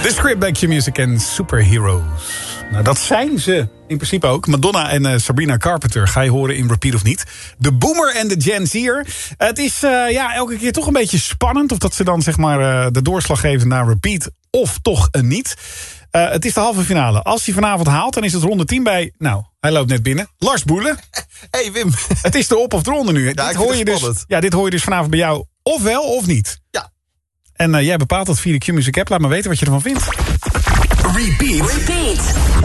The Script bij Q-Music en Superheroes. Nou, dat zijn ze in principe ook. Madonna en Sabrina Carpenter ga je horen in Repeat of niet. De Boomer en de Gen Z'er. Het is elke keer toch een beetje spannend of dat ze dan zeg maar de doorslag geven naar Repeat of toch een niet. Het is de halve finale. Als hij vanavond haalt, dan is het ronde 10 bij... Nou, hij loopt net binnen. Lars Boelen. Hey Wim. Het is de op- of de ronde nu. Ja, dit hoor je dus vanavond bij jou of wel of niet. Ja. En jij bepaalt dat via de Q-Music app. Laat me weten wat je ervan vindt. Repeat.